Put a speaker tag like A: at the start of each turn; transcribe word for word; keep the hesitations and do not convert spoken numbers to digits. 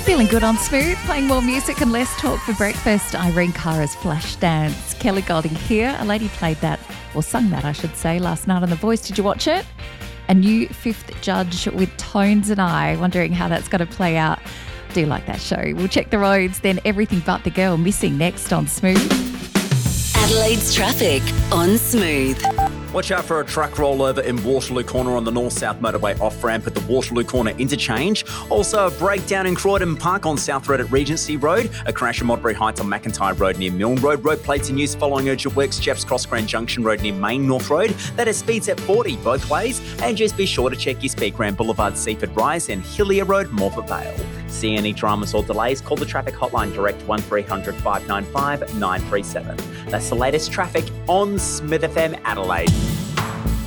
A: Feeling good on Smooth, playing more music and less talk for breakfast. Irene Cara's Flashdance. Kelly Golding here. A lady played that, or sung that, I should say, last night on The Voice. Did you watch it? A new fifth judge with Tones and I. Wondering how that's going to play out. Do like that show. We'll check the roads, then Everything But the Girl missing next on Smooth.
B: Adelaide's traffic on Smooth.
C: Watch out for a truck rollover in Waterloo Corner on the north-south motorway off-ramp at the Waterloo Corner interchange. Also a breakdown in Croydon Park on South Road at Regency Road. A crash in Modbury Heights on McIntyre Road near Milne Road. Road plates in use following urgent works. Jeffs Cross Grand Junction Road near Main North Road. That has speeds at forty both ways. And just be sure to check your speed. Grand Boulevard, Seaford Rise and Hillier Road, Morpeth Vale. See any dramas or delays? Call the traffic hotline direct one three hundred five nine five nine three seven. That's the latest traffic on Smith F M Adelaide.